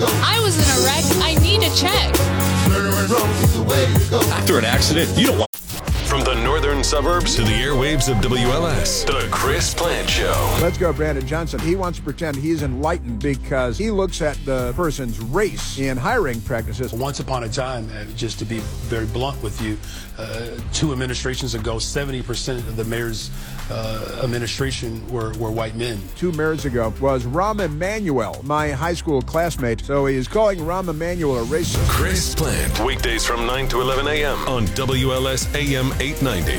I was in a wreck. I need a check. After an accident, you don't want... From the northern suburbs to the airwaves of WLS, The Chris Plant Show. Let's go, Brandon Johnson. He wants to pretend he's enlightened because he looks at the person's race in hiring practices. Once upon a time, just to be very blunt with you, 2 administrations ago, 70% of the mayor's administration were white men. 2 mayors ago was Rahm Emanuel, my high school classmate. So he is calling Rahm Emanuel a racist. Chris Plant, weekdays from 9 to 11 a.m. on WLS AM 890.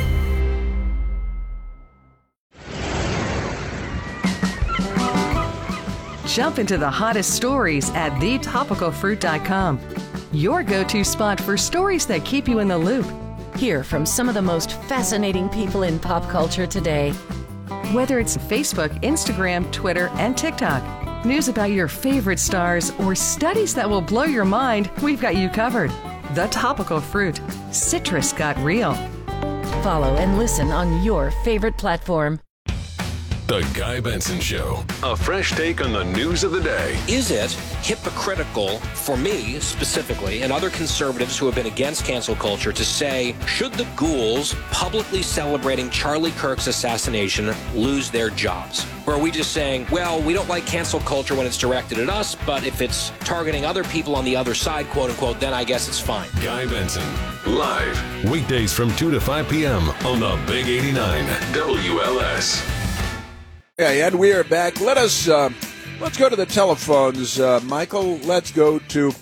Jump into the hottest stories at thetopicalfruit.com. Your go-to spot for stories that keep you in the loop. Hear from some of the most fascinating people in pop culture today. Whether it's Facebook, Instagram, Twitter, and TikTok, news about your favorite stars, or studies that will blow your mind, we've got you covered. The Topical Fruit. Citrus got real. Follow and listen on your favorite platform. The Guy Benson Show. A fresh take on the news of the day. Is it hypocritical for me specifically and other conservatives who have been against cancel culture to say, should the ghouls publicly celebrating Charlie Kirk's assassination lose their jobs? Or are we just saying, well, we don't like cancel culture when it's directed at us, but if it's targeting other people on the other side, quote unquote, then I guess it's fine. Go Benson, live, weekdays from 2 to 5 p.m. on the Big 89 WLS. Yeah, and we are back. Let's go to the telephones, Michael. Let's go to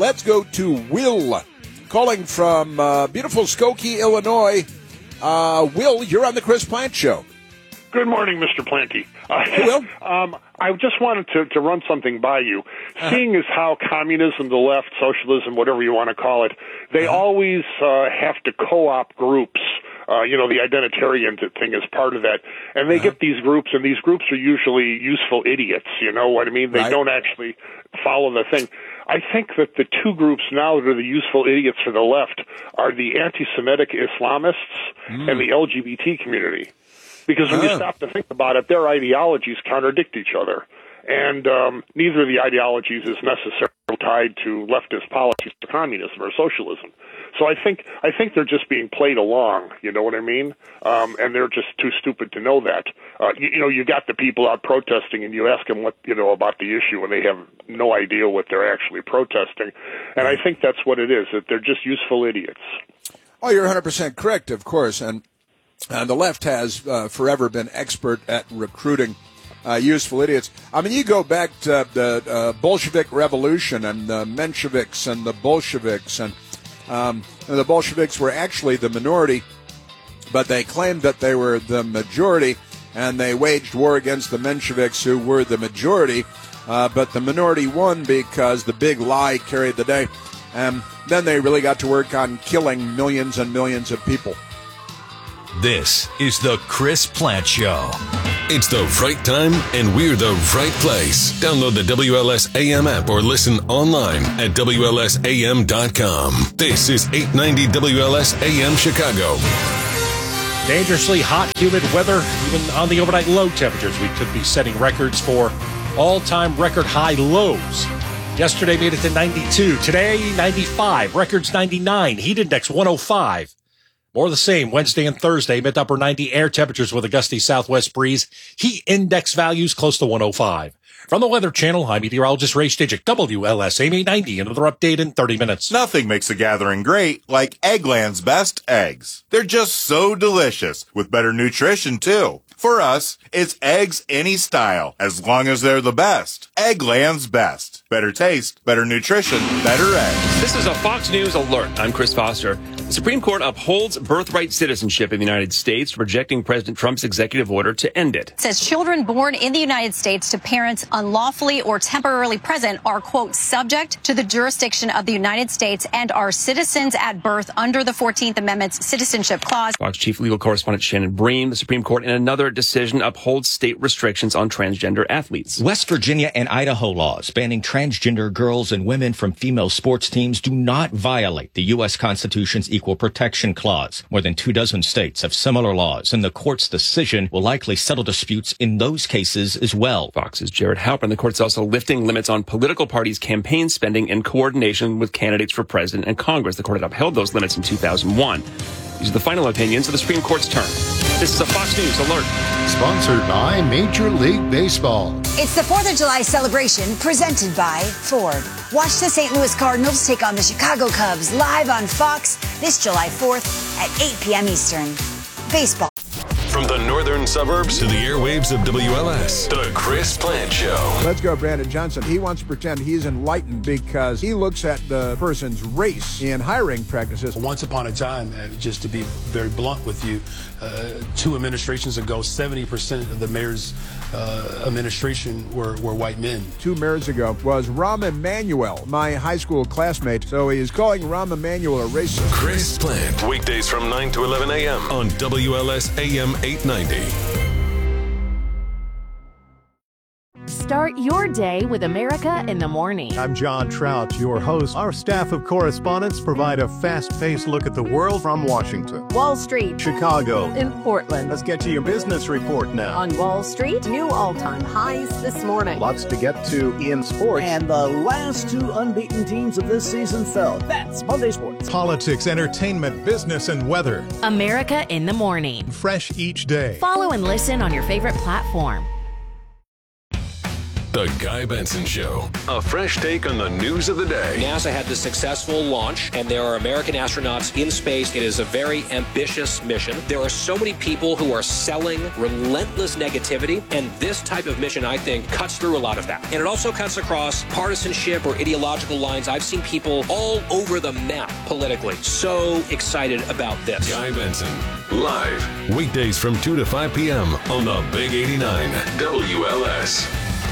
Will, calling from beautiful Skokie, Illinois. Will, you're on the Chris Plant Show. Good morning, Mr. Planty. Will? I just wanted to run something by you. Seeing as how communism, the left, socialism, whatever you want to call it, they always have to co-opt groups. The identitarian thing is part of that. And they get these groups, and these groups are usually useful idiots, you know what I mean? They don't actually follow the thing. I think that the 2 groups now that are the useful idiots for the left are the anti-Semitic Islamists and the LGBT community. Because when you stop to think about it, their ideologies contradict each other. And neither of the ideologies is necessarily tied to leftist policies or communism or socialism. So I think they're just being played along, you know what I mean? And they're just too stupid to know that. You got the people out protesting, and you ask them what, about the issue, and they have no idea what they're actually protesting. And I think that's what it is, that they're just useful idiots. Oh, you're 100% correct, of course. And the left has forever been expert at recruiting useful idiots. I mean, you go back to the Bolshevik Revolution and the Mensheviks and the Bolsheviks, and the Bolsheviks were actually the minority, but they claimed that they were the majority, and they waged war against the Mensheviks, who were the majority, but the minority won because the big lie carried the day. And then they really got to work on killing millions and millions of people. This is the Chris Plant Show. It's the right time, and we're the right place. Download the WLS AM app or listen online at WLSAM.com. This is 890 WLS AM Chicago. Dangerously hot, humid weather, even on the overnight low temperatures. We could be setting records for all-time record high lows. Yesterday made it to 92. Today, 95. Records 99. Heat index 105. More the same Wednesday and Thursday, mid to upper 90 air temperatures with a gusty southwest breeze. Heat index values close to 105. From the Weather Channel, I'm meteorologist Ray Stejcik, WLS AM 890. Another update in 30 minutes. Nothing makes a gathering great like Eggland's best eggs. They're just so delicious, with better nutrition, too. For us, it's eggs any style, as long as they're the best. Eggland's best. Better taste, better nutrition, better eggs. This is a Fox News alert. I'm Chris Foster. The Supreme Court upholds birthright citizenship in the United States, rejecting President Trump's executive order to end it. It says children born in the United States to parents unlawfully or temporarily present are, quote, subject to the jurisdiction of the United States and are citizens at birth under the 14th Amendment's Citizenship Clause. Fox Chief Legal Correspondent Shannon Bream. The Supreme Court, in another decision, upholds state restrictions on transgender athletes. West Virginia and Idaho laws banning transgender girls and women from female sports teams do not violate the U.S. Constitution's Equal Protection Clause. More than 24 states have similar laws, and the court's decision will likely settle disputes in those cases as well. Fox's Jared Halpern. The court's also lifting limits on political parties' campaign spending in coordination with candidates for president and Congress. The court had upheld those limits in 2001. These are the final opinions of the Supreme Court's term. This is a Fox News Alert. Sponsored by Major League Baseball. It's the 4th of July celebration presented by Ford. Watch the St. Louis Cardinals take on the Chicago Cubs live on Fox this July 4th at 8 p.m. Eastern. Baseball. From the northern suburbs to the airwaves of WLS, the Chris Plant Show. Let's go, Brandon Johnson. He wants to pretend he's enlightened because he looks at the person's race in hiring practices. Once upon a time, just to be very blunt with you, 2 administrations ago, 70% of the mayor's administration were white men. 2 mayors ago was Rahm Emanuel, my high school classmate. So he is calling Rahm Emanuel a racist. Chris Plant, weekdays from 9 to 11 a.m. on WLS AM 890. Start your day with America in the morning. I'm John Trout, your host. Our staff of correspondents provide a fast-paced look at the world from Washington, Wall Street, Chicago, in Portland. Let's get to your business report now. On Wall Street, new all-time highs this morning. Lots to get to in sports. And the last 2 unbeaten teams of this season fell. That's Monday Sports. Politics, entertainment, business, and weather. America in the morning. Fresh each day. Follow and listen on your favorite platform. The Guy Benson Show. A fresh take on the news of the day. NASA had the successful launch, and there are American astronauts in space. It is a very ambitious mission. There are so many people who are selling relentless negativity, and this type of mission, I think, cuts through a lot of that. And it also cuts across partisanship or ideological lines. I've seen people all over the map politically. So excited about this. Guy Benson, live, weekdays from 2 to 5 p.m. on the Big 89 WLS.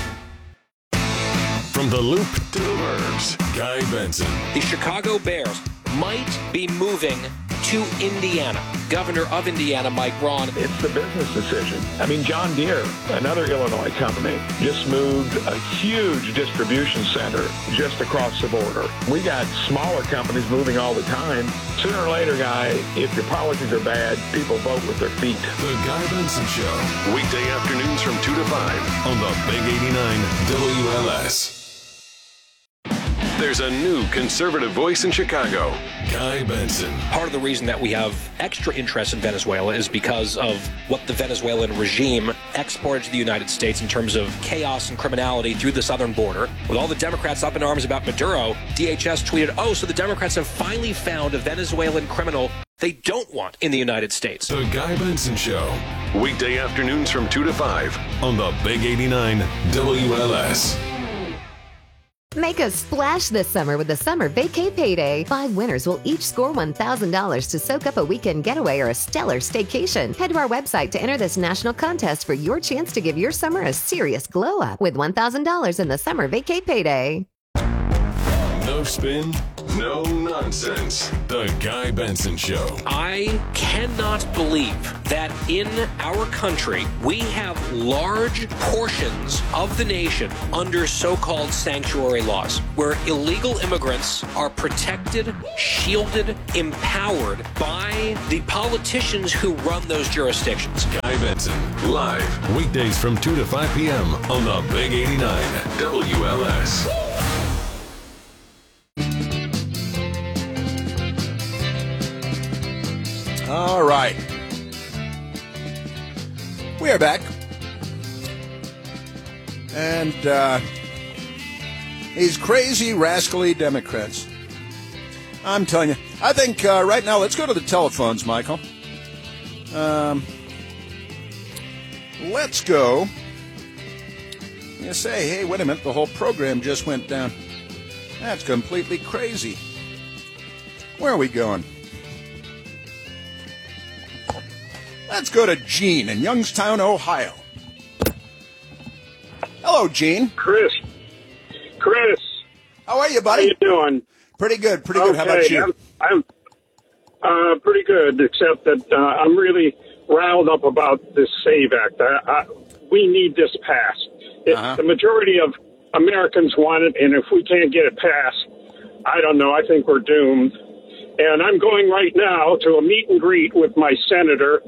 From the Loop to the Burbs, Guy Benson. The Chicago Bears might be moving to Indiana. Governor of Indiana, Mike Braun. It's the business decision. I mean, John Deere, another Illinois company, just moved a huge distribution center just across the border. We got smaller companies moving all the time. Sooner or later, Guy, if your policies are bad, people vote with their feet. The Guy Benson Show. Weekday afternoons from 2 to 5 on the Big 89 WLS. There's a new conservative voice in Chicago, Guy Benson. Part of the reason that we have extra interest in Venezuela is because of what the Venezuelan regime exported to the United States in terms of chaos and criminality through the southern border. With all the Democrats up in arms about Maduro, DHS tweeted, so the Democrats have finally found a Venezuelan criminal they don't want in the United States. The Guy Benson Show. Weekday afternoons from 2 to 5 on the Big 89 WLS. Make a splash this summer with the Summer Vacay Payday. 5 winners will each score $1,000 to soak up a weekend getaway or a stellar staycation. Head to our website to enter this national contest for your chance to give your summer a serious glow up with $1,000 in the Summer Vacay Payday. No spin, no nonsense. The Guy Benson Show. I cannot believe that in our country we have large portions of the nation under so-called sanctuary laws, where illegal immigrants are protected, shielded, empowered by the politicians who run those jurisdictions. Guy Benson, live, weekdays from 2 to 5 p.m. on the Big 89 WLS. All right. We are back. And these crazy, rascally Democrats. I'm telling you. I think right now, let's go to the telephones, Michael. Let's go. You say, hey, wait a minute, the whole program just went down. That's completely crazy. Where are we going? Let's go to Gene in Youngstown, Ohio. Hello, Gene. Chris. How are you, buddy? How you doing? Pretty good. How about you? I'm pretty good, except that I'm really riled up about this SAVE Act. We need this passed. The majority of Americans want it, and if we can't get it passed, I don't know. I think we're doomed. and I'm going right now to a meet and greet with my senator,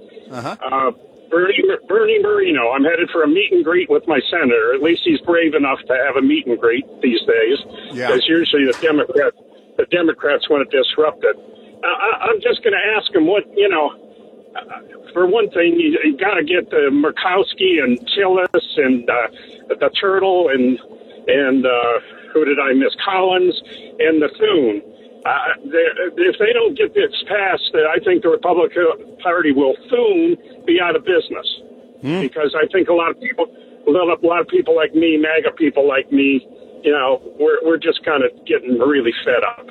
Bernie Moreno. I'm headed for a meet and greet with my senator. At least he's brave enough to have a meet and greet these days, because usually the Democrats want to disrupt it. I'm just going to ask him what, for one thing, you got to get the Murkowski and Tillis and the Turtle and who did I miss? Collins and the Thune. If they don't get this passed, I think the Republican Party will soon be out of business. Because I think a lot of people like me, MAGA people like me, we're just kind of getting really fed up.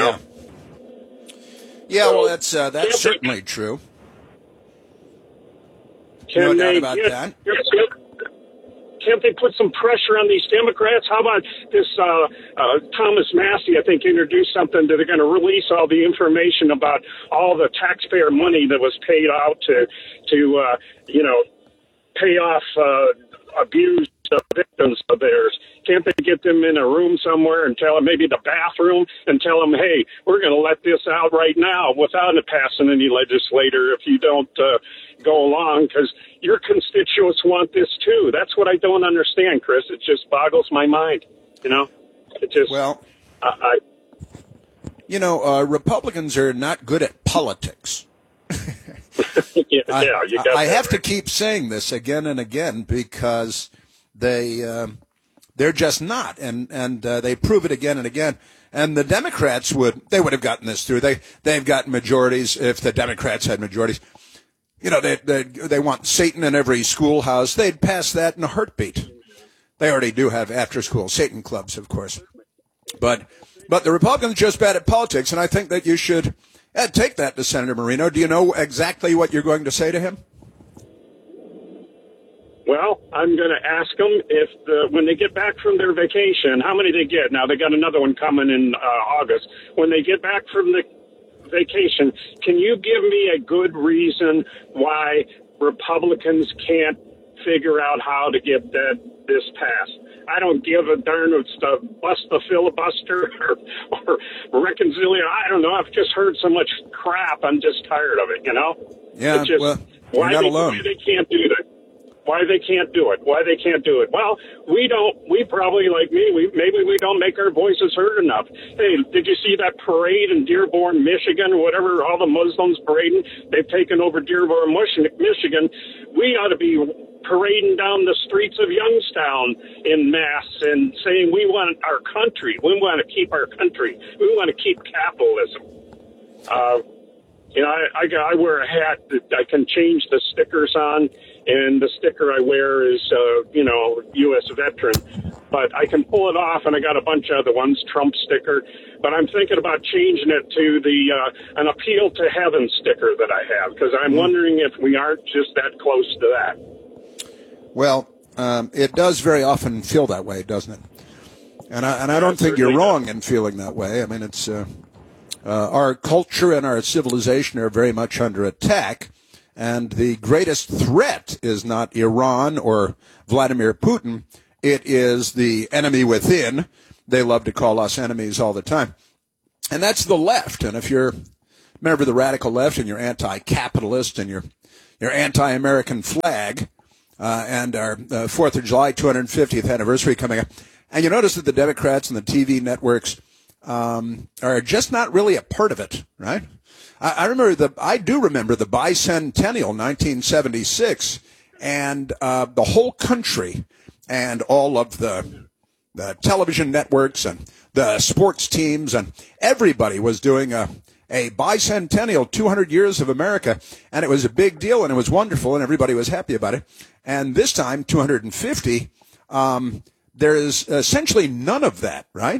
Yeah, well, that's certainly true. No doubt about that. Can't they put some pressure on these Democrats? How about this Thomas Massey, I think, introduced something that they're going to release all the information about all the taxpayer money that was paid out to pay off abused victims of theirs. Can't they get them in a room somewhere and tell them, maybe the bathroom, and tell them, hey, we're going to let this out right now without it passing any legislator if you don't go along, because your constituents want this too. That's what I don't understand, Chris. It just boggles my mind. It just Republicans are not good at politics. I have to keep saying this again and again because they're just not, and they prove it again and again. And the Democrats would have gotten this through. They've got majorities. If the Democrats had majorities, they want Satan in every schoolhouse. They'd pass that in a heartbeat. They already do have after-school Satan clubs, of course. But the Republicans are just bad at politics, and I think that you should take that to Senator Moreno. Do you know exactly what you're going to say to him? Well, I'm going to ask them if when they get back from their vacation, how many they get. Now, they got another one coming in August. When they get back from the vacation, can you give me a good reason why Republicans can't figure out how to get this passed? I don't give a darn if it's to bust the filibuster or reconciliation. I don't know. I've just heard so much crap. I'm just tired of it, Yeah, you're not alone. Why they can't do that? Why they can't do it? Well, we probably, like me, maybe we don't make our voices heard enough. Hey, did you see that parade in Dearborn, Michigan, or whatever, all the Muslims parading? They've taken over Dearborn, Michigan. We ought to be parading down the streets of Youngstown in mass and saying we want our country. We want to keep our country. We want to keep capitalism. I wear a hat that I can change the stickers on, and the sticker I wear is, U.S. veteran. But I can pull it off, and I got a bunch of other ones, Trump sticker. But I'm thinking about changing it to an appeal to heaven sticker that I have, because I'm wondering if we aren't just that close to that. Well, it does very often feel that way, doesn't it? And I don't think you're wrong in feeling that way. I mean, it's our culture and our civilization are very much under attack, and the greatest threat is not Iran or Vladimir Putin. It is the enemy within. They love to call us enemies all the time. And that's the left. And if you're a member of the radical left and you're anti-capitalist and you're anti-American flag, and our 4th of July 250th anniversary coming up, and you notice that the Democrats and the TV networks are just not really a part of it, right? I do remember the bicentennial 1976, and the whole country and all of the television networks and the sports teams and everybody was doing a bicentennial, 200 years of America, and it was a big deal and it was wonderful and everybody was happy about it. And this time, 250, there is essentially none of that, right?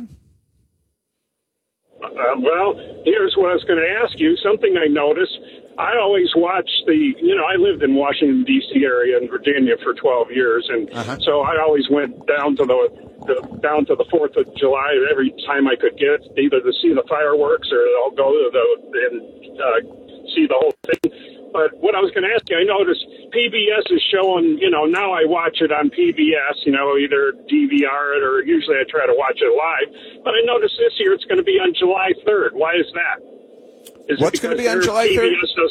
Well, here's what I was going to ask you. Something I noticed. I always watch I lived in Washington, D.C. area in Virginia for 12 years, and so I always went down to the 4th of July every time I could get, either to see the fireworks or I'll go to see the whole thing. But what I was going to ask you, I noticed PBS is showing, now I watch it on PBS, either DVR it or usually I try to watch it live. But I noticed this year it's going to be on July 3rd. Why is that? What's going to be on July 3rd?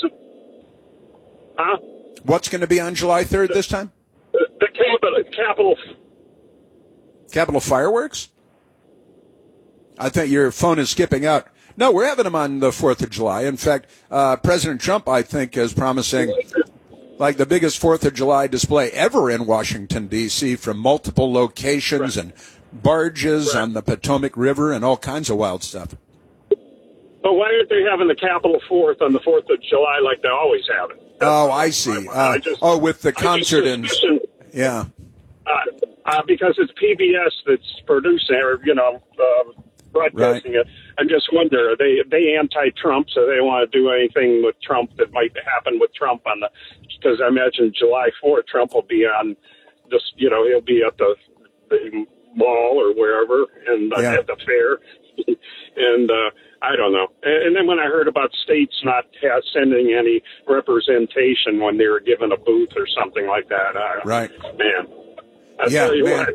Huh? What's going to be on July 3rd this time? The Capitol fireworks? I think your phone is skipping out. No, we're having them on the 4th of July. In fact, President Trump, I think, is promising like the biggest 4th of July display ever in Washington, D.C., from multiple locations and barges on the Potomac River and all kinds of wild stuff. But why aren't they having the Capitol 4th on the 4th of July like they always have it? Oh, I see. With the concert and yeah. Because it's PBS that's producing, or broadcasting it. I just wonder, are they anti-Trump, so they want to do anything with Trump that might happen with Trump on the? Because I imagine July 4th, Trump will be on this. He'll be at the mall or wherever, and at the fair, and I don't know. And then when I heard about states not sending any representation when they were given a booth or something like that, man. I tell you what,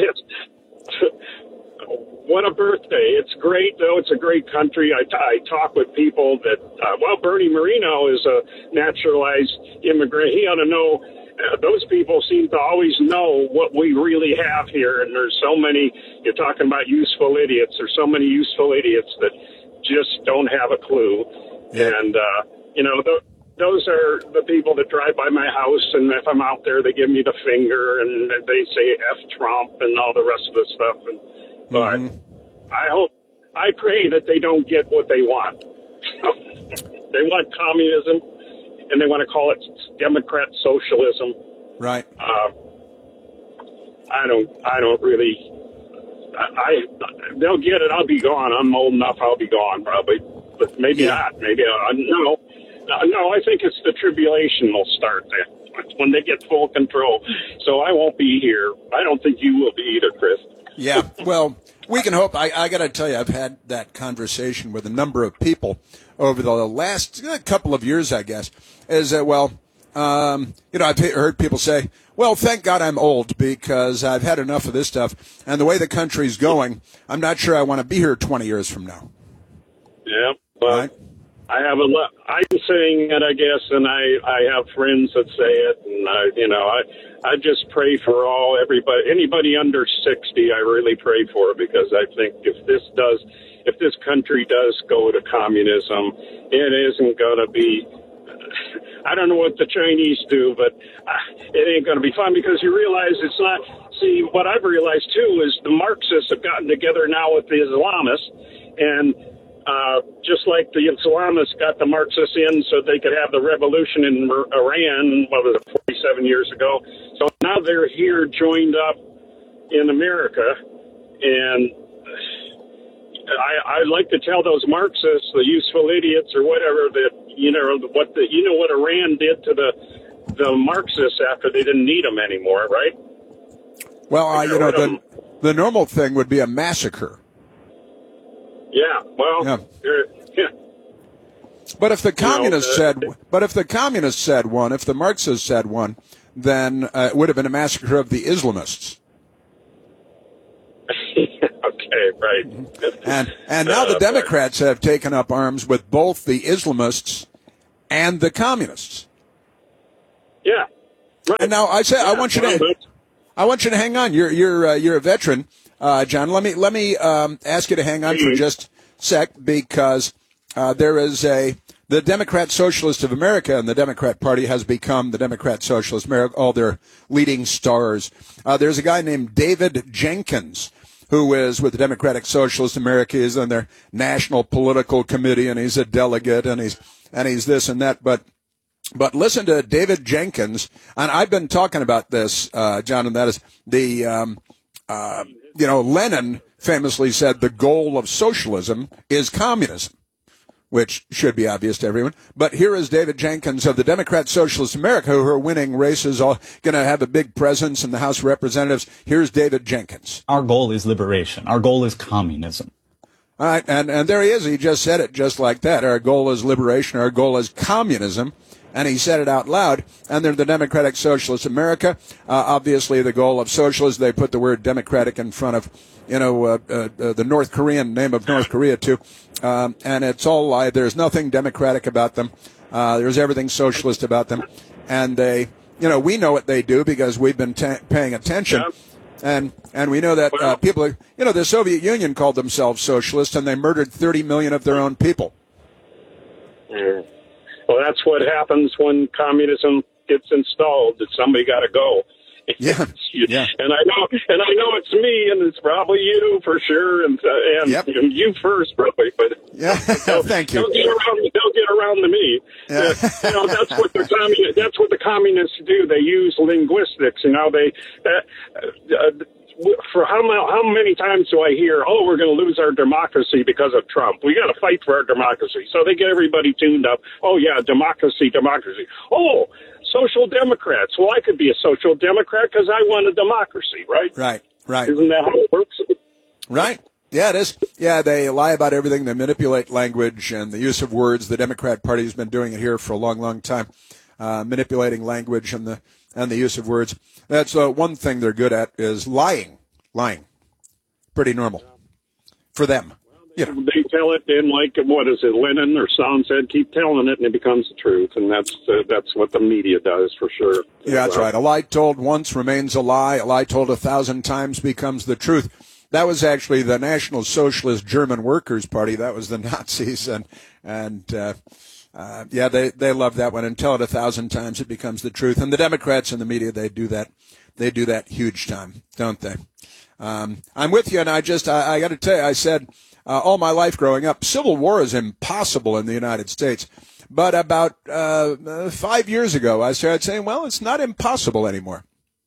what a birthday. It's great, though. It's a great country. I talk with people that, Bernie Moreno is a naturalized immigrant. He ought to know. Those people seem to always know what we really have here, and there's so many, you're talking about useful idiots. There's so many useful idiots that just don't have a clue. Yeah. And, those are the people that drive by my house, and if I'm out there, they give me the finger, and they say F Trump and all the rest of the stuff. And, but I pray that they don't get what they want. They want communism, and they want to call it Democrat socialism. Right. I don't really. They'll get it. I'll be gone. I'm old enough. I'll be gone probably, but maybe not. Maybe no. I think it's the tribulation will start then when they get full control. So I won't be here. I don't think you will be either, Chris. Yeah. Well, we can hope. I got to tell you, I've had that conversation with a number of people over the last couple of years, I guess. Is that I've heard people say, well, thank God I'm old because I've had enough of this stuff. And the way the country's going, I'm not sure I want to be here 20 years from now. Yeah. Well, right? I'm saying it, I guess, and I have friends that say it. And, I just pray for anybody under 60, I really pray for, because I think if this country does go to communism, it isn't going to be, I don't know what the Chinese do, but it ain't going to be fun, because you realize it's not. See, what I've realized, too, is the Marxists have gotten together now with the Islamists, and just like the Islamists got the Marxists in so they could have the revolution in Iran, 47 years ago. So now they're here joined up in America, and I like to tell those Marxists, the useful idiots or whatever, that what Iran did to the Marxists after they didn't need them anymore, right? Well, the normal thing would be a massacre. Yeah. Well. Yeah. But if the communists said one, if the Marxists said one, then it would have been a massacre of the Islamists. Okay, right. And now the Democrats have taken up arms with both the Islamists and the communists. Yeah. Right. And now I want you to hang on. You're a veteran, John. Let me ask you to hang on for just a sec, because there is the Democrat Socialist of America, and the Democrat Party has become the Democrat Socialist America, all their leading stars. There's a guy named David Jenkins, who is with the Democratic Socialist America. He's on their national political committee, and he's a delegate, and he's this and that. But listen to David Jenkins, and I've been talking about this, John, and that is the Lenin famously said the goal of socialism is communism, which should be obvious to everyone. But here is David Jenkins of the Democrat Socialist America, who are winning races, all going to have a big presence in the House of Representatives. Here's David Jenkins. Our goal is liberation. Our goal is communism. All right, and there he is. He just said it just like that. Our goal is liberation. Our goal is communism. And he said it out loud. And they're the Democratic Socialist America. Obviously, the goal of socialists, they put the word democratic in front of, the North Korean name of North Korea, too. And it's all lie. There's nothing democratic about them. There's everything socialist about them. And they, we know what they do because we've been paying attention. Yeah. And we know that people, the Soviet Union called themselves socialist, and they murdered 30 million of their own people. Yeah. Well, that's what happens when communism gets installed. That somebody got to go. Yeah. Yeah. And I know it's me, and it's probably you for sure, and yep. You first, probably. But yeah, thank you. Don't get around to me. Yeah. That's what the communists do. They use linguistics. For how many times do I hear, we're going to lose our democracy because of Trump. We got to fight for our democracy. So they get everybody tuned up. Oh, yeah, democracy. Oh, social democrats. Well, I could be a social democrat because I want a democracy, right? Right. Isn't that how it works? Right. Yeah, it is. Yeah, they lie about everything. They manipulate language and the use of words. The Democrat Party has been doing it here for a long, long time, manipulating language and the use of words. That's one thing they're good at is lying. Pretty normal for them. They tell it in what is it, Lenin or Stalin said, keep telling it and it becomes the truth. And that's what the media does for sure. Yeah, that's right. A lie told once remains a lie. A lie told 1,000 times becomes the truth. That was actually the National Socialist German Workers' Party. That was the Nazis. They love that one. And tell it 1,000 times, it becomes the truth. And the Democrats and the media, they do that. They do that huge time, don't they? I'm with you, and I got to tell you, I said all my life growing up, civil war is impossible in the United States. But about 5 years ago, I started saying, well, it's not impossible anymore.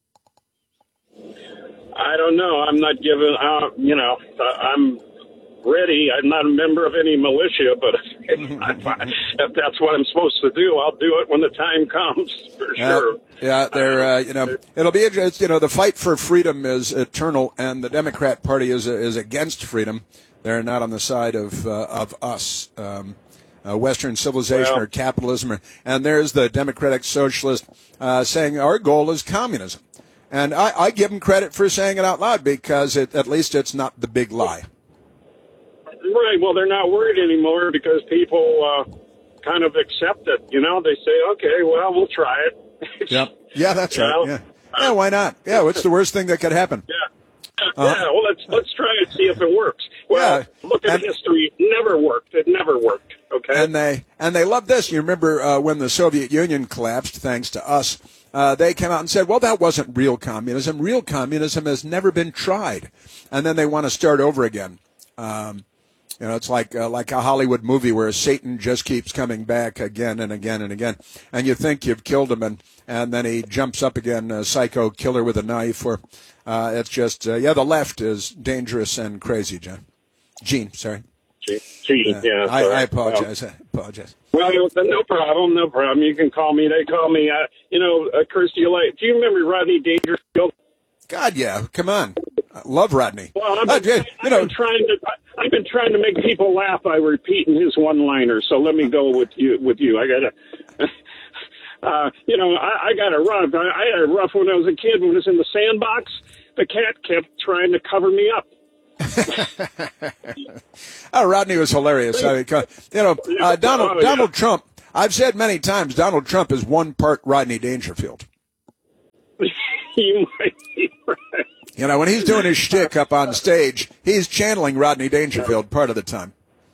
I don't know. I'm not giving I'm ready. I'm not a member of any militia, but if that's what I'm supposed to do, I'll do it when the time comes, for sure. Yeah, they're, it'll be interesting. The fight for freedom is eternal, and the Democrat Party is against freedom. They're not on the side of us, Western civilization or capitalism. And there's the Democratic Socialist saying our goal is communism. And I give them credit for saying it out loud because at least it's not the big lie. Right. Well, they're not worried anymore because people kind of accept it. They say, okay, well, we'll try it. Yep. Yeah, that's right. Yeah, why not? Yeah, what's the worst thing that could happen? Yeah. Well, let's try it, see if it works. Well, look at history. It never worked. Okay. And they love this. You remember when the Soviet Union collapsed, thanks to us, they came out and said, well, that wasn't real communism. Real communism has never been tried. And then they want to start over again. It's like a Hollywood movie where Satan just keeps coming back again and again and again. And you think you've killed him, and then he jumps up again, a psycho killer with a knife. Or it's just, the left is dangerous and crazy, Gene, sorry. Gene, yeah. I apologize. Well, no problem. You can call me. They call me. Chris, do you remember Rodney Dangerfield? God, yeah. Come on. I love Rodney. Well, I've been trying to make people laugh by repeating his one-liners. So let me go with you. I gotta, I got a rough. I had a rough when I was a kid. When I was in the sandbox, the cat kept trying to cover me up. Rodney was hilarious. Donald Trump. I've said many times, Donald Trump is one part Rodney Dangerfield. You might be right. When he's doing his shtick up on stage, he's channeling Rodney Dangerfield part of the time.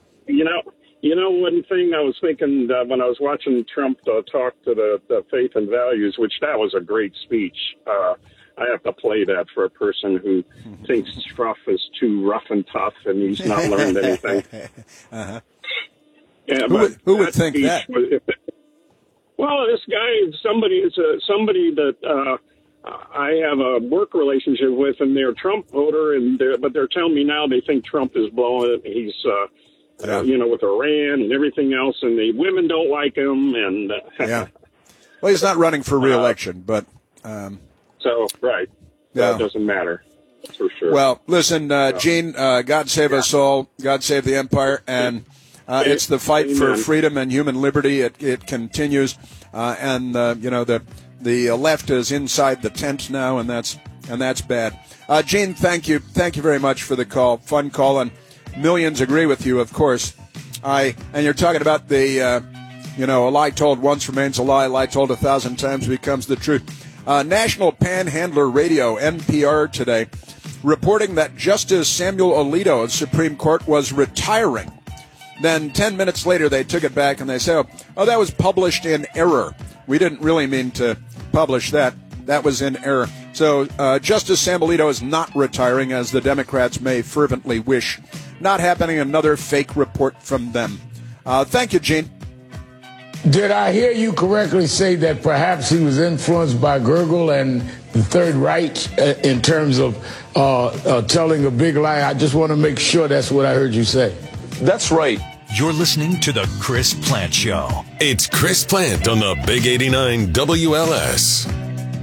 One thing I was thinking when I was watching Trump talk to the faith and values, which that was a great speech. I have to play that for a person who thinks Trump is too rough and tough and he's not learned anything. Uh-huh. Yeah, who would think that? Well, this guy, somebody that I have a work relationship with, and they're a Trump voter, but they're telling me now they think Trump is blowing it. He's, with Iran and everything else, and the women don't like him. And well, he's not running for re-election, but right, that doesn't matter for sure. Well, listen, Gene, God save us all. God save the empire, and It's the fight for freedom and human liberty. It continues, and the left is inside the tent now, and that's bad. Gene, thank you very much for the call. Fun call, and millions agree with you, of course. And you're talking about the, a lie told once remains a lie told 1,000 times becomes the truth. National Panhandler Radio, NPR, today, reporting that Justice Samuel Alito of Supreme Court was retiring. Then 10 minutes later, they took it back and they said, oh, that was published in error. We didn't really mean to publish that. That was in error. So Justice Sam Alito is not retiring, as the Democrats may fervently wish. Not happening. Another fake report from them. Thank you, Gene. Did I hear you correctly say that perhaps he was influenced by Gergel and the Third Reich in terms of telling a big lie? I just want to make sure that's what I heard you say. That's right. You're listening to The Chris Plant Show. It's Chris Plant on the Big 89 WLS.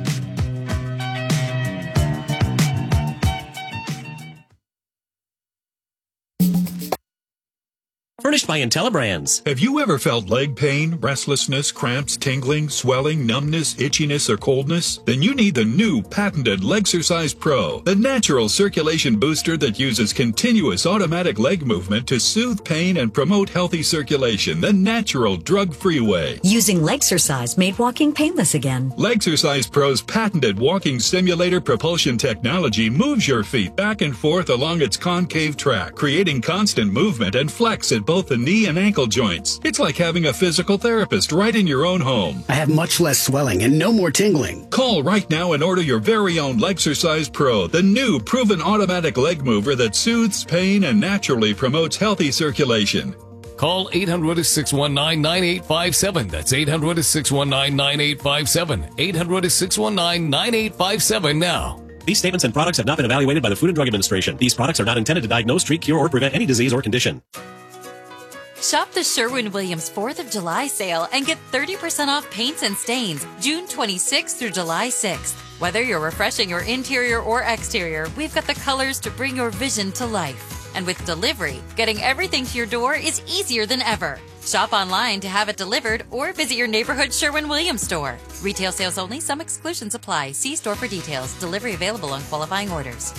Furnished by IntelliBrands. Have you ever felt leg pain, restlessness, cramps, tingling, swelling, numbness, itchiness, or coldness? Then you need the new patented Legsercise Pro, the natural circulation booster that uses continuous automatic leg movement to soothe pain and promote healthy circulation the natural, drug-free way. Using Legsercise made walking painless again. Legsercise Pro's patented walking simulator propulsion technology moves your feet back and forth along its concave track, creating constant movement and flex at both the knee and ankle joints. It's like having a physical therapist right in your own home. I have much less swelling and no more tingling. Call right now and order your very own Legsercise Pro, the new proven automatic leg mover that soothes pain and naturally promotes healthy circulation. Call 800-619-9857. That's 800-619-9857. 800-619-9857 now. These statements and products have not been evaluated by the Food and Drug Administration. These products are not intended to diagnose, treat, cure, or prevent any disease or condition. Shop the Sherwin-Williams 4th of July sale and get 30% off paints and stains June 26th through July 6th. Whether you're refreshing your interior or exterior, we've got the colors to bring your vision to life. And with delivery, getting everything to your door is easier than ever. Shop online to have it delivered or visit your neighborhood Sherwin-Williams store. Retail sales only. Some exclusions apply. See store for details. Delivery available on qualifying orders.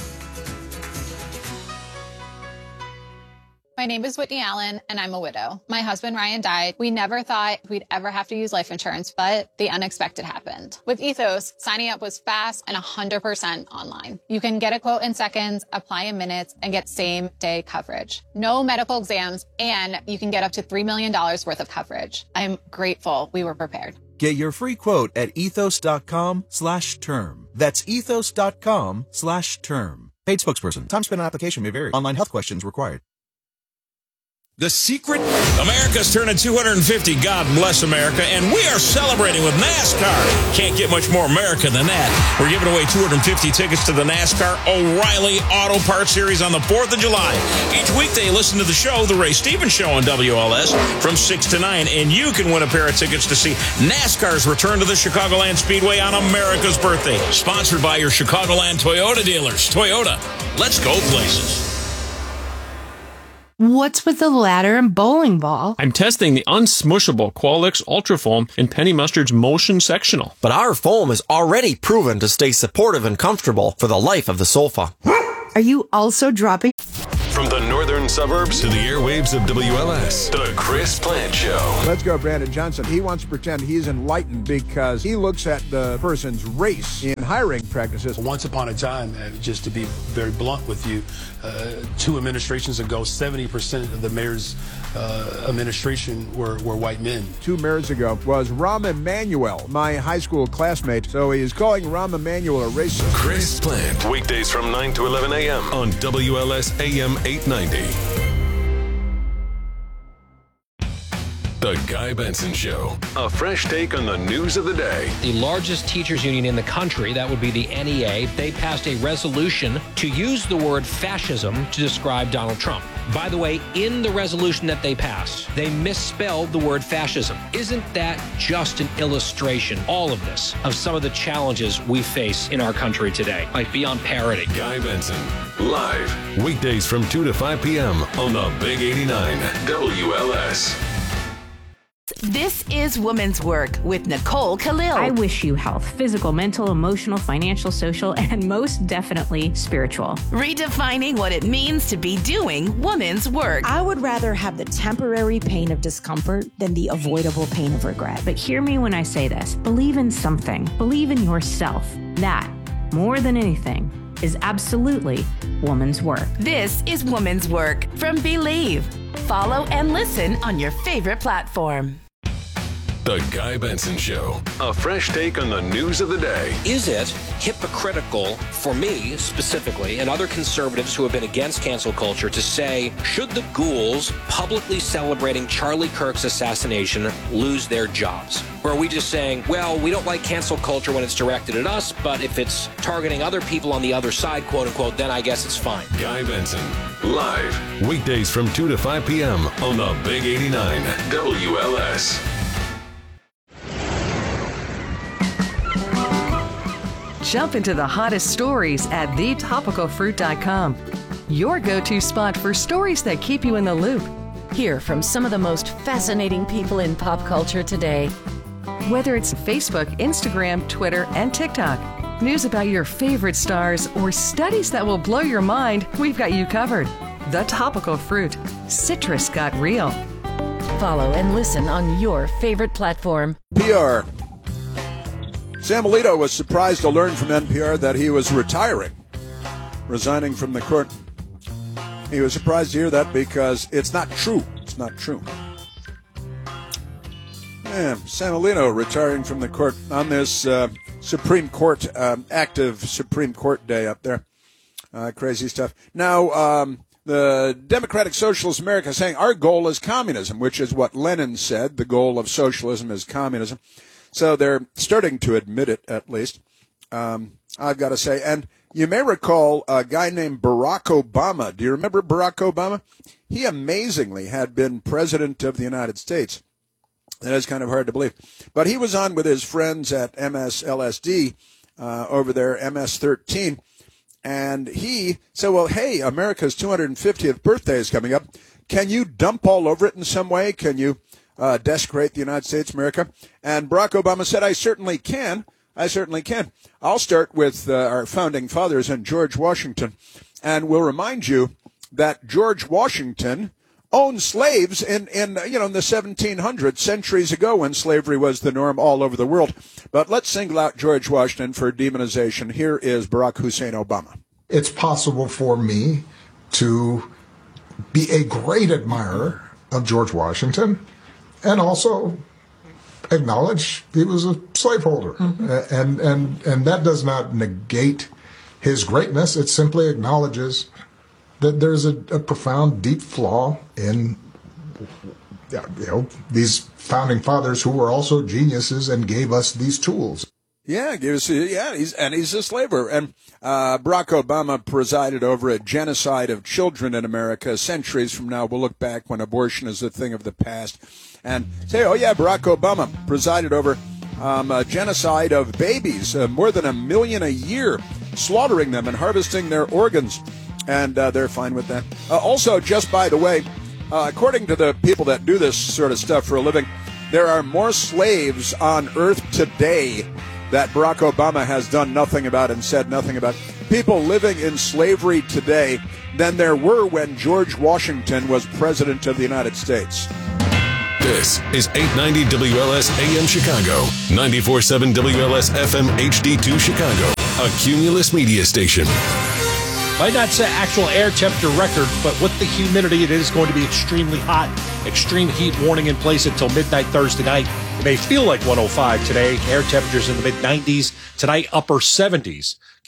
My name is Whitney Allen, and I'm a widow. My husband, Ryan, died. We never thought we'd ever have to use life insurance, but the unexpected happened. With Ethos, signing up was fast and 100% online. You can get a quote in seconds, apply in minutes, and get same-day coverage. No medical exams, and you can get up to $3 million worth of coverage. I'm grateful we were prepared. Get your free quote at ethos.com/term. That's ethos.com/term. Paid spokesperson. Time spent on application may vary. Online health questions required. The secret? America's turning 250, God bless America, and we are celebrating with NASCAR. Can't get much more America than that. We're giving away 250 tickets to the NASCAR O'Reilly Auto Parts Series on the 4th of July. Each weekday, listen to the show, The Ray Stevens Show on WLS from 6 to 9, and you can win a pair of tickets to see NASCAR's return to the Chicagoland Speedway on America's birthday. Sponsored by your Chicagoland Toyota dealers. Toyota, let's go places. What's with the ladder and bowling ball? I'm testing the unsmushable Qualix Ultra Foam in Penny Mustard's Motion Sectional. But our foam is already proven to stay supportive and comfortable for the life of the sofa. Are you also dropping? From the northern suburbs to the airwaves of WLS, The Chris Plant Show. Let's go, Brandon Johnson. He wants to pretend he's enlightened because he looks at the person's race in hiring practices. Once upon a time, just to be very blunt with you, 2 administrations ago, 70% of the mayor's administration were white men. 2 mayors ago was Rahm Emanuel, my high school classmate. So he is calling Rahm Emanuel a racist. Chris Plant, weekdays from 9 to 11 a.m. on WLS AM 890. The Guy Benson Show. A fresh take on the news of the day. The largest teachers union in the country, that would be the NEA, they passed a resolution to use the word fascism to describe Donald Trump. By the way, in the resolution that they passed, they misspelled the word fascism. Isn't that just an illustration, all of this, of some of the challenges we face in our country today, like beyond parity? Guy Benson, live, weekdays from 2 to 5 p.m. on the Big 89 WLS. This is Women's Work with Nicole Khalil. I wish you health, physical, mental, emotional, financial, social, and most definitely spiritual. Redefining what it means to be doing women's work. I would rather have the temporary pain of discomfort than the avoidable pain of regret. But hear me when I say this. Believe in something. Believe in yourself. That, more than anything, is absolutely woman's work. This is Woman's Work from Believe. Follow and listen on your favorite platform. The Guy Benson Show. A fresh take on the news of the day. Is it hypocritical for me specifically and other conservatives who have been against cancel culture to say, should the ghouls publicly celebrating Charlie Kirk's assassination lose their jobs? Or are we just saying, well, we don't like cancel culture when it's directed at us, but if it's targeting other people on the other side, quote unquote, then I guess it's fine. Guy Benson, live, weekdays from 2 to 5 p.m. on the Big 89 WLS. Jump into the hottest stories at thetopicalfruit.com. Your go-to spot for stories that keep you in the loop. Hear from some of the most fascinating people in pop culture today. Whether it's Facebook, Instagram, Twitter, and TikTok, news about your favorite stars, or studies that will blow your mind, we've got you covered. The Topical Fruit. Citrus got real. Follow and listen on your favorite platform. PR. Sam Alito was surprised to learn from NPR that he was retiring, resigning from the court. He was surprised to hear that because it's not true. It's not true. Yeah, Sam Alito retiring from the court on this Supreme Court, active Supreme Court day up there. Crazy stuff. Now, the Democratic Socialist America is saying our goal is communism, which is what Lenin said. The goal of socialism is communism. So they're starting to admit it, at least, I've got to say. And you may recall a guy named Barack Obama. Do you remember Barack Obama? He amazingly had been president of the United States. That is kind of hard to believe. But he was on with his friends at MSLSD over there, MS-13. And he said, well, hey, America's 250th birthday is coming up. Can you dump all over it in some way? Can you desecrate the United States, America? And Barack Obama said, I certainly can. I certainly can. I'll start with our founding fathers and George Washington. And we'll remind you that George Washington owned slaves in the 1700s, centuries ago, when slavery was the norm all over the world. But let's single out George Washington for demonization. Here is Barack Hussein Obama. It's possible for me to be a great admirer of George Washington and also acknowledge he was a slaveholder. Mm-hmm. And that does not negate his greatness. It simply acknowledges that there's a profound, deep flaw in these founding fathers who were also geniuses and gave us these tools. Yeah, he's a slaver. And Barack Obama presided over a genocide of children in America. Centuries from now, we'll look back when abortion is a thing of the past and say, oh, yeah, Barack Obama presided over a genocide of babies, more than 1 million a year, slaughtering them and harvesting their organs. And they're fine with that. Also, just by the way, according to the people that do this sort of stuff for a living, there are more slaves on Earth today that Barack Obama has done nothing about and said nothing about. People living in slavery today than there were when George Washington was president of the United States. This is 890 WLS AM Chicago, 94.7 WLS FM HD2 Chicago, a Cumulus media station. Might not set actual air temperature records, but with the humidity, it is going to be extremely hot. Extreme heat warning in place until midnight Thursday night. It may feel like 105 today. Air temperatures in the mid-90s. Tonight, upper 70s.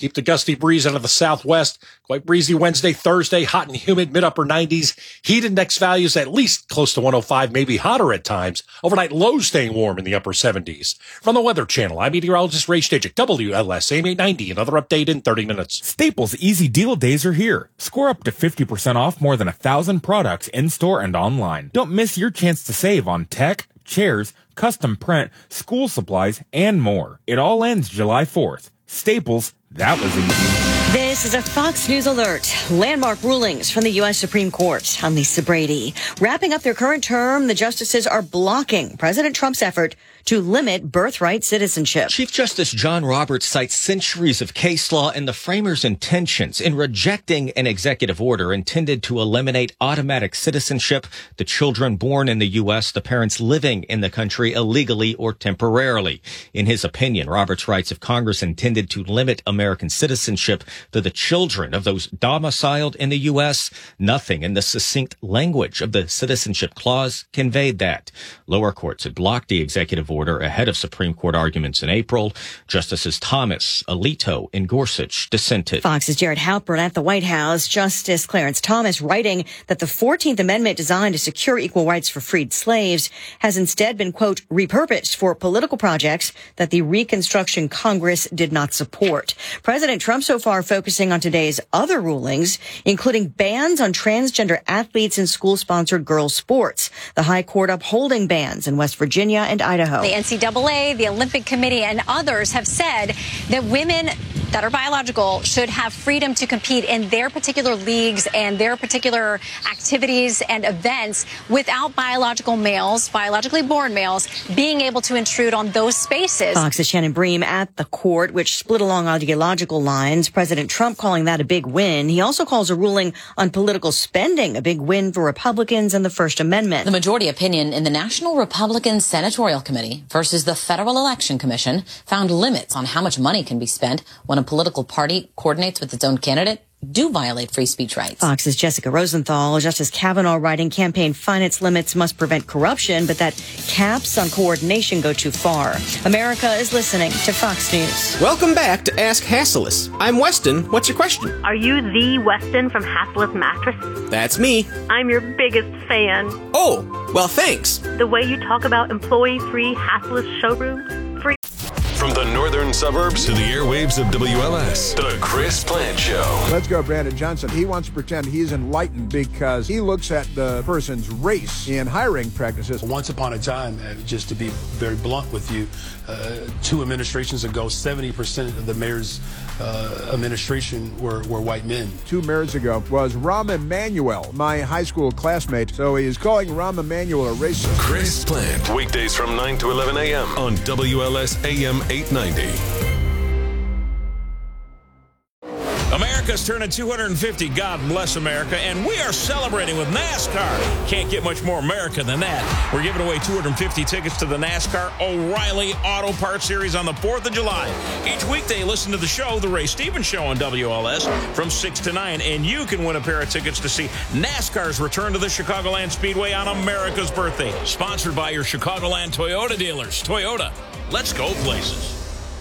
Keep the gusty breeze out of the southwest. Quite breezy Wednesday, Thursday, hot and humid, mid-upper 90s. Heat index values at least close to 105, maybe hotter at times. Overnight lows staying warm in the upper 70s. From the Weather Channel, I'm meteorologist Ray Stejcik, WLS AM 890. Another update in 30 minutes. Staples Easy Deal Days are here. Score up to 50% off more than 1,000 products in-store and online. Don't miss your chance to save on tech, chairs, custom print, school supplies, and more. It all ends July 4th. Staples, that was easy. This is a Fox News alert. Landmark rulings from the U.S. Supreme Court. I'm Lisa Brady. Wrapping up their current term, the justices are blocking President Trump's effort to limit birthright citizenship. Chief Justice John Roberts cites centuries of case law and the framers' intentions in rejecting an executive order intended to eliminate automatic citizenship to children born in the U.S., the parents living in the country illegally or temporarily. In his opinion, Roberts writes, if Congress intended to limit American citizenship to the children of those domiciled in the U.S., nothing in the succinct language of the Citizenship Clause conveyed that. Lower courts had blocked the executive order ahead of Supreme Court arguments in April. Justices Thomas, Alito, and Gorsuch dissented. Fox's Jared Halpern at the White House. Justice Clarence Thomas writing that the 14th Amendment designed to secure equal rights for freed slaves has instead been, quote, repurposed for political projects that the Reconstruction Congress did not support. President Trump so far focusing on today's other rulings, including bans on transgender athletes in school-sponsored girls' sports. The High Court upholding bans in West Virginia and Idaho. The NCAA, the Olympic Committee, and others have said that women that are biological should have freedom to compete in their particular leagues and their particular activities and events without biological males, biologically born males, being able to intrude on those spaces. Fox's Shannon Bream at the court, which split along ideological lines. President Trump calling that a big win. He also calls a ruling on political spending a big win for Republicans and the First Amendment. The majority opinion in the National Republican Senatorial Committee versus the Federal Election Commission found limits on how much money can be spent when a political party coordinates with its own candidate do violate free speech rights. Fox's Jessica Rosenthal. Justice Kavanaugh writing campaign finance limits must prevent corruption, but that caps on coordination go too far. America is listening to Fox News. Welcome back to Ask Hassleus. I'm Weston. What's your question? Are you the Weston from Hassleus Mattress? That's me. I'm your biggest fan. Oh, well, thanks. The way you talk about employee-free Hassleus showrooms, free... From the northern suburbs to the airwaves of WLS, The Chris Plant Show. Let's go, Brandon Johnson. He wants to pretend he's enlightened because he looks at the person's race in hiring practices. Once upon a time, just to be very blunt with you, 2 administrations ago, 70% of the mayor's administration were white men. 2 mayors ago was Rahm Emanuel, my high school classmate. So he is calling Rahm Emanuel a racist. Chris Plant, weekdays from 9 to 11 a.m. on WLS AM 890. America's turning 250. God bless America. And we are celebrating with NASCAR. Can't get much more America than that. We're giving away 250 tickets to the NASCAR O'Reilly Auto Parts Series on the 4th of July. Each weekday, listen to the show, The Ray Stevens Show on WLS from 6 to 9. And you can win a pair of tickets to see NASCAR's return to the Chicagoland Speedway on America's birthday. Sponsored by your Chicagoland Toyota dealers. Toyota, let's go places.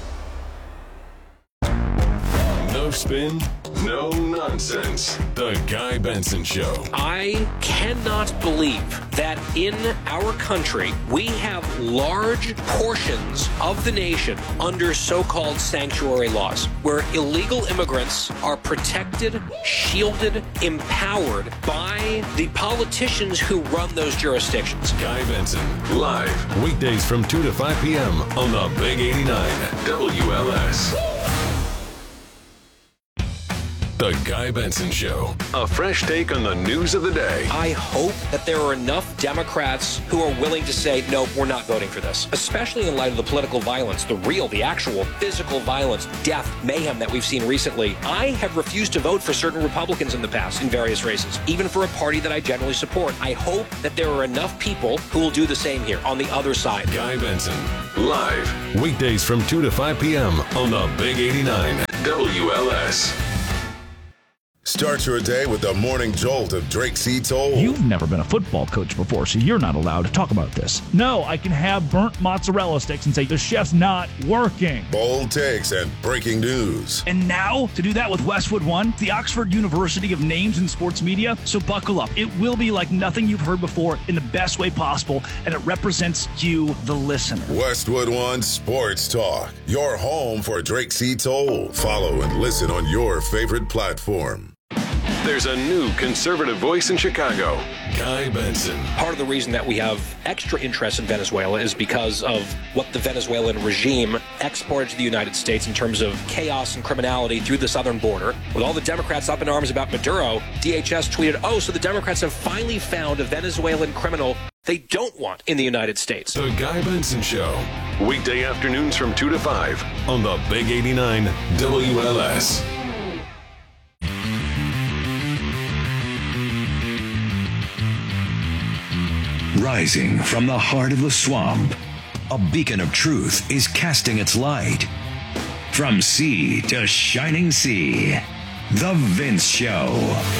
No spin, no nonsense. The Guy Benson Show. I cannot believe that in our country we have large portions of the nation under so-called sanctuary laws, where illegal immigrants are protected, shielded, empowered by the politicians who run those jurisdictions. Guy Benson, live, weekdays from 2 to 5 p.m. on the Big 89 WLS. The Guy Benson Show. A fresh take on the news of the day. I hope that there are enough Democrats who are willing to say, no, we're not voting for this, especially in light of the political violence, the actual physical violence, death, mayhem that we've seen recently. I have refused to vote for certain Republicans in the past in various races, even for a party that I generally support. I hope that there are enough people who will do the same here on the other side. Guy Benson, live, weekdays from 2 to 5 p.m. on the Big 89 WLS. Start your day with the morning jolt of Drake C. Toll. You've never been a football coach before, so you're not allowed to talk about this. No, I can have burnt mozzarella sticks and say the chef's not working. Bold takes and breaking news. And now, to do that with Westwood One, the Oxford University of names in sports media, so buckle up. It will be like nothing you've heard before in the best way possible, and it represents you, the listener. Westwood One Sports Talk, your home for Drake C. Toll. Follow and listen on your favorite platform. There's a new conservative voice in Chicago, Guy Benson. Part of the reason that we have extra interest in Venezuela is because of what the Venezuelan regime exported to the United States in terms of chaos and criminality through the southern border. With all the Democrats up in arms about Maduro, DHS tweeted, so the Democrats have finally found a Venezuelan criminal they don't want in the United States. The Guy Benson Show, weekday afternoons from 2 to 5 on the Big 89 WLS. Rising from the heart of the swamp, a beacon of truth is casting its light. From sea to shining sea, The Vince Show.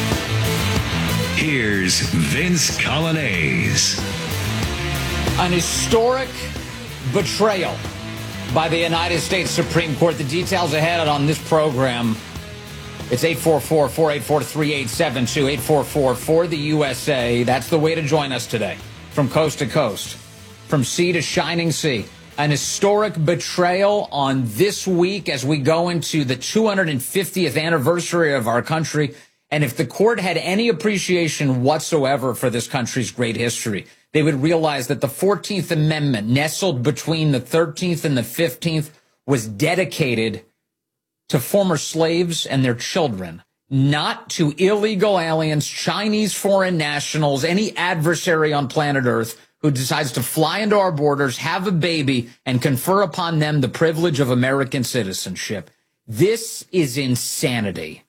Here's Vince Colonnese. An historic betrayal by the United States Supreme Court. The details ahead on this program. It's 844-484-3872, 844-4-the-USA. That's the way to join us today. From coast to coast, from sea to shining sea. An historic betrayal on this week as we go into the 250th anniversary of our country. And if the court had any appreciation whatsoever for this country's great history, they would realize that the 14th Amendment, nestled between the 13th and the 15th, was dedicated to former slaves and their children, not to illegal aliens, Chinese foreign nationals, any adversary on planet Earth who decides to fly into our borders, have a baby, and confer upon them the privilege of American citizenship. This is insanity.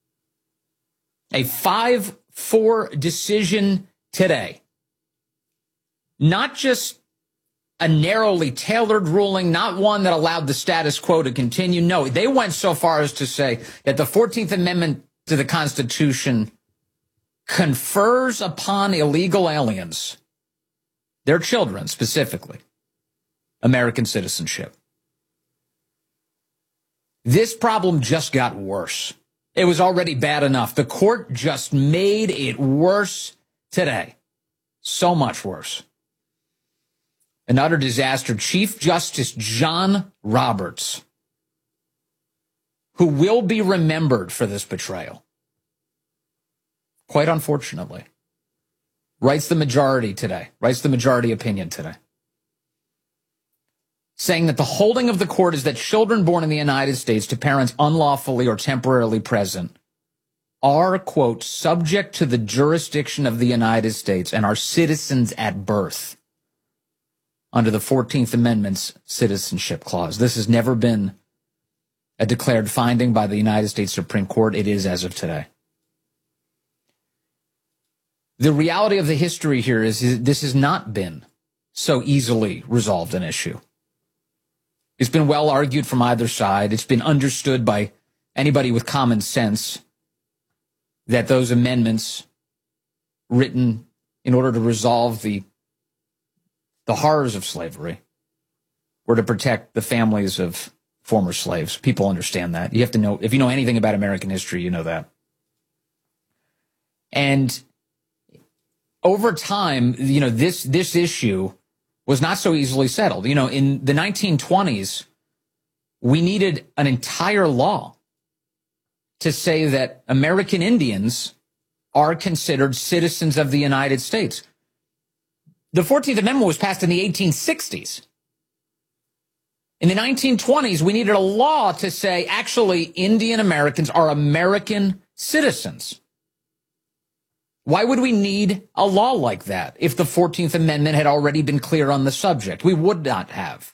A 5-4 decision today. Not just a narrowly tailored ruling, not one that allowed the status quo to continue. No, they went so far as to say that the 14th Amendment to the Constitution confers upon illegal aliens, their children specifically, American citizenship. This problem just got worse. It was already bad enough. The court just made it worse today. So much worse. An utter disaster. Chief Justice John Roberts, who will be remembered for this betrayal, quite unfortunately, writes the majority opinion today, saying that the holding of the court is that children born in the United States to parents unlawfully or temporarily present are, quote, subject to the jurisdiction of the United States and are citizens at birth under the 14th Amendment's Citizenship Clause. This has never been a declared finding by the United States Supreme Court. It is as of today. The reality of the history here is this has not been so easily resolved an issue. It's been well argued from either side. It's been understood by anybody with common sense that those amendments written in order to resolve the horrors of slavery were to protect the families of former slaves. People understand that. You have to know, if you know anything about American history, you know that. And over time, this issue was not so easily settled. In the 1920s, we needed an entire law to say that American Indians are considered citizens of the United States. The 14th Amendment was passed in the 1860s. In the 1920s, we needed a law to say, actually, Indian Americans are American citizens. Why would we need a law like that if the 14th Amendment had already been clear on the subject? We would not have.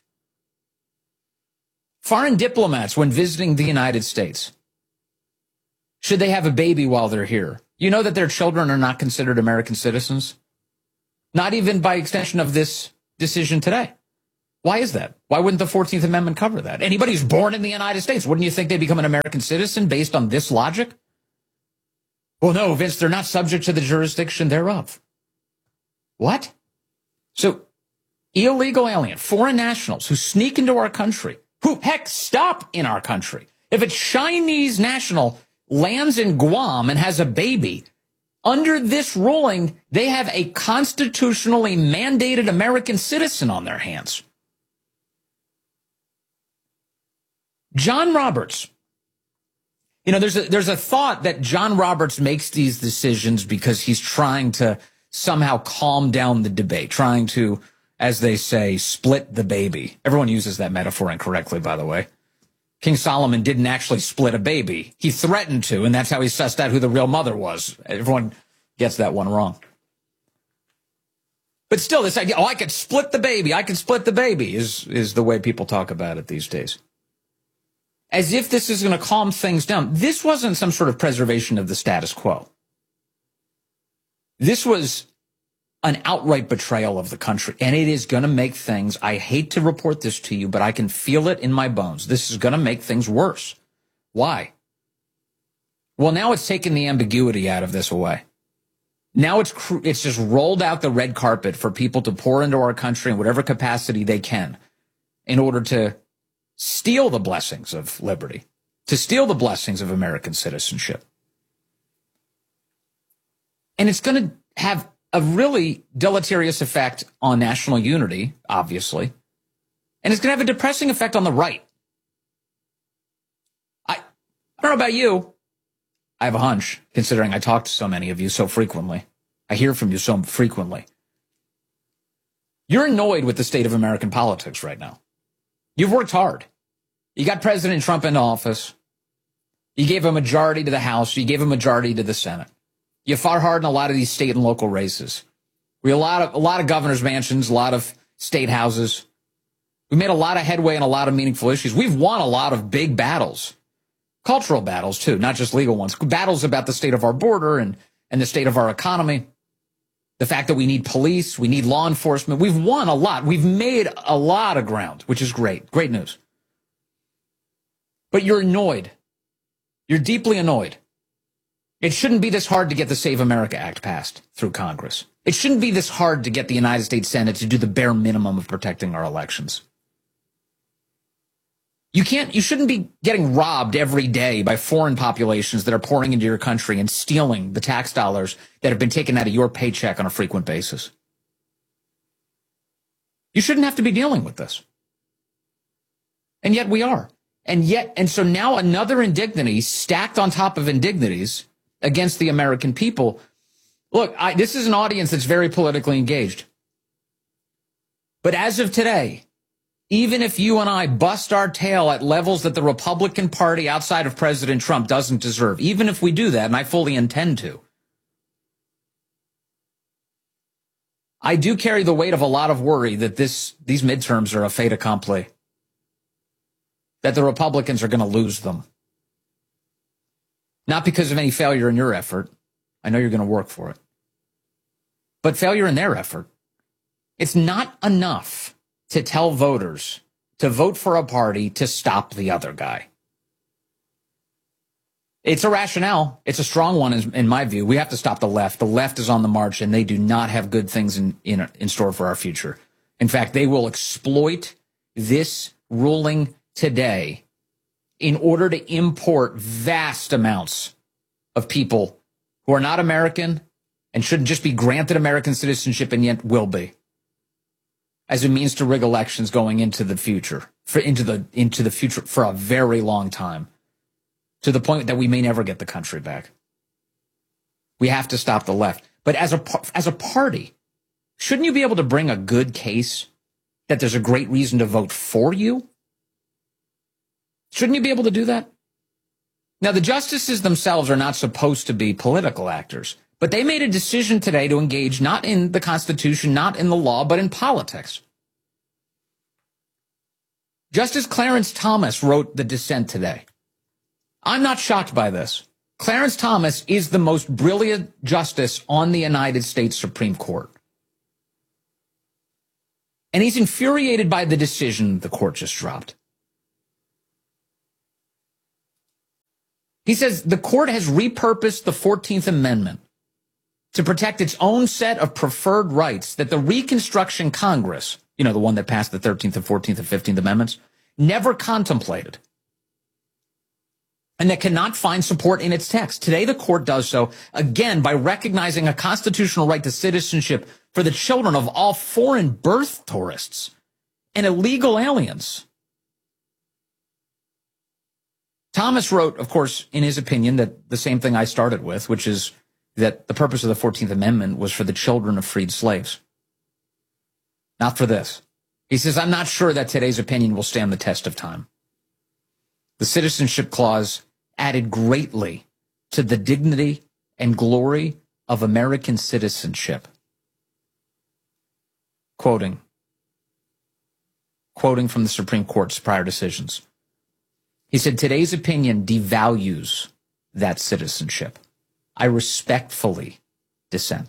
Foreign diplomats, when visiting the United States, should they have a baby while they're here, you know that their children are not considered American citizens? Not even by extension of this decision today. Why is that? Why wouldn't the 14th Amendment cover that? Anybody who's born in the United States, wouldn't you think they become an American citizen based on this logic? Well, no, Vince, they're not subject to the jurisdiction thereof. What? So, illegal alien, foreign nationals who sneak into our country, who, heck, stop in our country. If a Chinese national lands in Guam and has a baby, under this ruling, they have a constitutionally mandated American citizen on their hands. John Roberts. You know, there's a thought that John Roberts makes these decisions because he's trying to somehow calm down the debate, trying to, as they say, split the baby. Everyone uses that metaphor incorrectly, by the way. King Solomon didn't actually split a baby. He threatened to, and that's how he sussed out who the real mother was. Everyone gets that one wrong. But still, this idea, I could split the baby, is the way people talk about it these days. As if this is going to calm things down. This wasn't some sort of preservation of the status quo. This was an outright betrayal of the country, and it is going to make things, I hate to report this to you, but I can feel it in my bones. This is going to make things worse. Why? Well, now it's taken the ambiguity out of this away. Now it's just rolled out the red carpet for people to pour into our country in whatever capacity they can in order to steal the blessings of liberty, to steal the blessings of American citizenship. And it's going to have a really deleterious effect on national unity, obviously. And it's going to have a depressing effect on the right. I don't know about you. I have a hunch, considering I talk to so many of you so frequently. I hear from you so frequently. You're annoyed with the state of American politics right now. You've worked hard. You got President Trump into office. You gave a majority to the House. You gave a majority to the Senate. You fought hard in a lot of these state and local races. We had a lot of governor's mansions, a lot of state houses. We made a lot of headway on a lot of meaningful issues. We've won a lot of big battles. Cultural battles, too, not just legal ones. Battles about the state of our border and the state of our economy. The fact that we need police, we need law enforcement. We've won a lot. We've made a lot of ground, which is great. Great news. But you're annoyed. You're deeply annoyed. It shouldn't be this hard to get the Save America Act passed through Congress. It shouldn't be this hard to get the United States Senate to do the bare minimum of protecting our elections. You shouldn't be getting robbed every day by foreign populations that are pouring into your country and stealing the tax dollars that have been taken out of your paycheck on a frequent basis. You shouldn't have to be dealing with this. And yet we are. And so now another indignity stacked on top of indignities against the American people. Look, this is an audience that's very politically engaged. But as of today, even if you and I bust our tail at levels that the Republican Party outside of President Trump doesn't deserve, even if we do that, and I fully intend to, I do carry the weight of a lot of worry that these midterms are a fait accompli, that the Republicans are going to lose them. Not because of any failure in your effort. I know you're going to work for it. But failure in their effort. It's not enough to tell voters to vote for a party to stop the other guy. It's a rationale. It's a strong one in my view. We have to stop the left. The left is on the march, and they do not have good things in store for our future. In fact, they will exploit this ruling today in order to import vast amounts of people who are not American and shouldn't just be granted American citizenship and yet will be, as a means to rig elections going into the future, into the future for a very long time, to the point that we may never get the country back. We have to stop the left. But as a party, shouldn't you be able to bring a good case that there's a great reason to vote for you? Shouldn't you be able to do that? Now, the justices themselves are not supposed to be political actors, but they made a decision today to engage not in the Constitution, not in the law, but in politics. Justice Clarence Thomas wrote the dissent today. I'm not shocked by this. Clarence Thomas is the most brilliant justice on the United States Supreme Court. And he's infuriated by the decision the court just dropped. He says the court has repurposed the 14th Amendment to protect its own set of preferred rights that the Reconstruction Congress, you know, the one that passed the 13th and 14th and 15th Amendments, never contemplated, and that cannot find support in its text. Today, the court does so, again, by recognizing a constitutional right to citizenship for the children of all foreign birth tourists and illegal aliens. Thomas wrote, of course, in his opinion, that the same thing I started with, which is that the purpose of the 14th Amendment was for the children of freed slaves. Not for this. He says, I'm not sure that today's opinion will stand the test of time. The Citizenship Clause added greatly to the dignity and glory of American citizenship. Quoting from the Supreme Court's prior decisions. He said, today's opinion devalues that citizenship. I respectfully dissent.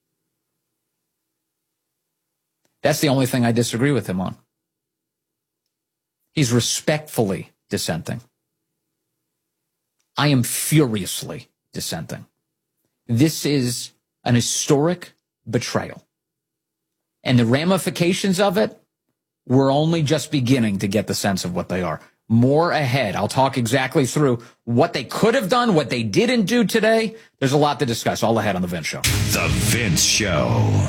That's the only thing I disagree with him on. He's respectfully dissenting. I am furiously dissenting. This is an historic betrayal. And the ramifications of it, we're only just beginning to get the sense of what they are. More ahead. I'll talk exactly through what they could have done, what they didn't do today. There's a lot to discuss. All ahead on The Vince Show. The Vince Show.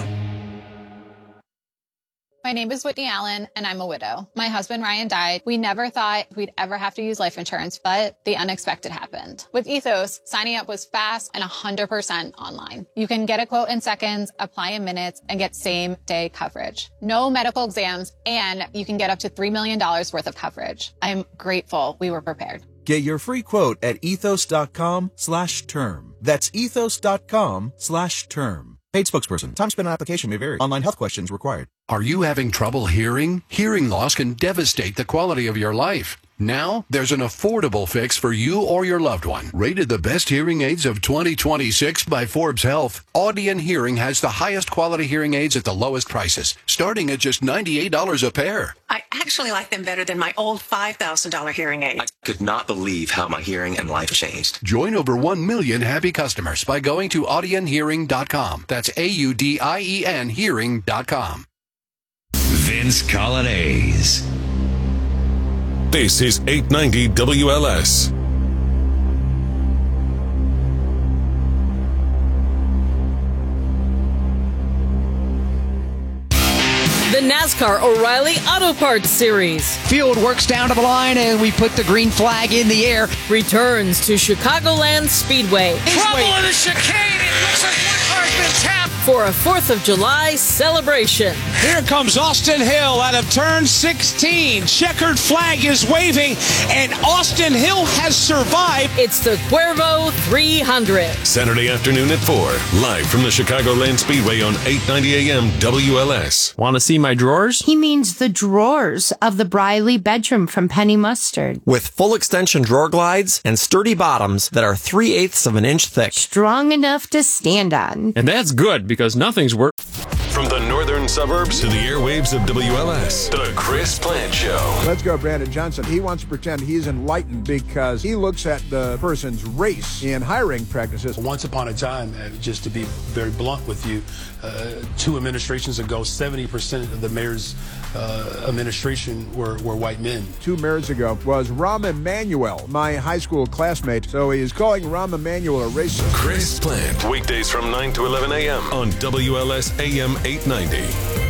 My name is Whitney Allen, and I'm a widow. My husband, Ryan, died. We never thought we'd ever have to use life insurance, but the unexpected happened. With Ethos, signing up was fast and 100% online. You can get a quote in seconds, apply in minutes, and get same-day coverage. No medical exams, and you can get up to $3 million worth of coverage. I'm grateful we were prepared. Get your free quote at ethos.com/term. That's ethos.com/term. Paid spokesperson. Time spent on application may vary. Online health questions required. Are you having trouble hearing? Hearing loss can devastate the quality of your life. Now, there's an affordable fix for you or your loved one. Rated the best hearing aids of 2026 by Forbes Health, Audion Hearing has the highest quality hearing aids at the lowest prices, starting at just $98 a pair. I actually like them better than my old $5,000 hearing aid. I could not believe how my hearing and life changed. Join over 1 million happy customers by going to audionhearing.com. That's AUDIEN hearing.com. Vince Colonnese. This is 890 WLS. The NASCAR O'Reilly Auto Parts Series. Field works down to the line and we put the green flag in the air. Returns to Chicagoland Speedway. Trouble in the chicane. It looks like one car's been tapped. For a 4th of July celebration. Here comes Austin Hill out of turn 16. Checkered flag is waving, and Austin Hill has survived. It's the Cuervo 300. Saturday afternoon at 4, live from the Chicagoland Speedway on 890 AM WLS. Want to see my drawers? He means the drawers of the Briley bedroom from Penny Mustard. With full extension drawer glides and sturdy bottoms that are 3/8 of an inch thick. Strong enough to stand on. And that's good because nothing's worth. From the northern suburbs to the airwaves of WLS, the Chris Plant Show. Let's go, Brandon Johnson. He wants to pretend he's enlightened because he looks at the person's race in hiring practices. Once upon a time, just to be very blunt with you, 2 administrations ago, 70% of the mayor's administration were white men. 2 mayors ago was Rahm Emanuel, my high school classmate. So he is calling Rahm Emanuel a racist. Chris Plant, weekdays from 9 to 11 a.m. on WLS AM 890.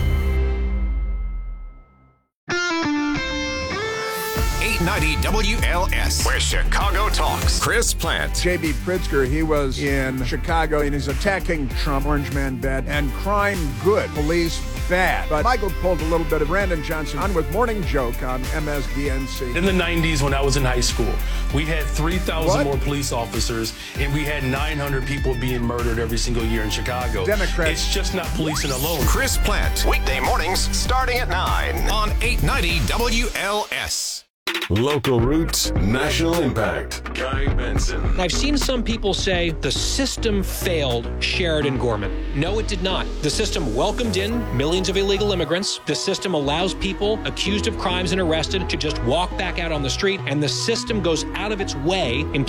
890 WLS, where Chicago talks. Chris Plant. J.B. Pritzker, he was in Chicago and he's attacking Trump, Orange Man bad, and crime good, police bad. But Michael pulled a little bit of Brandon Johnson on with Morning Joke on MSDNC. In the 90s, when I was in high school, we had 3,000 more police officers, and we had 900 people being murdered every single year in Chicago. Democrats. It's just not policing alone. Chris Plant, weekday mornings starting at 9 on 890 WLS. Local roots, national impact. Guy Benson. I've seen some people say the system failed Sheridan Gorman. No, it did not. The system welcomed in millions of illegal immigrants. The system allows people accused of crimes and arrested to just walk back out on the street. And the system goes out of its way in